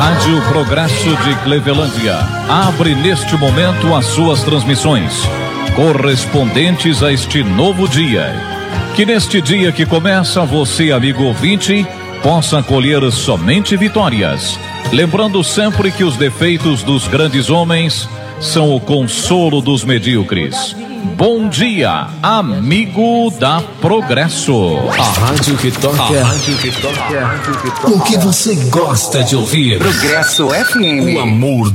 Rádio Progresso de Clevelândia abre neste momento as suas transmissões, correspondentes a este novo dia. Que neste dia que começa, você, amigo ouvinte, possa colher somente vitórias. Lembrando sempre que os defeitos dos grandes homens são o consolo dos medíocres. Bom dia, amigo da Progresso. A rádio que toca. A rádio que toca. O que você gosta de ouvir. Progresso FM. O amor